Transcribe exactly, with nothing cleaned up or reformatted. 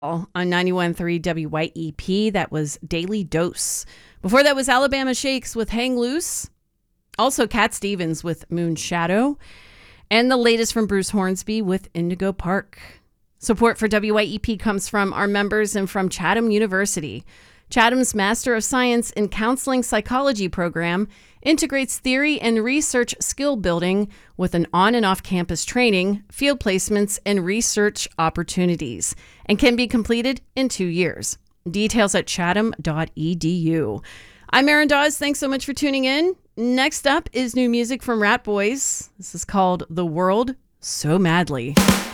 on ninety-one point three W Y E P. That was Daily Dose. Before that was Alabama Shakes with Hang Loose. Also Cat Stevens with Moon Shadow. And the latest from Bruce Hornsby with Indigo Park. Support for W Y E P comes from our members and from Chatham University. Chatham's Master of Science in Counseling Psychology program integrates theory and research skill building with an on and off campus training, field placements, and research opportunities, and can be completed in two years. Details at chatham dot e d u. I'm Erin Dawes. Thanks so much for tuning in. Next up is new music from Rat Boys. This is called The World So Madly.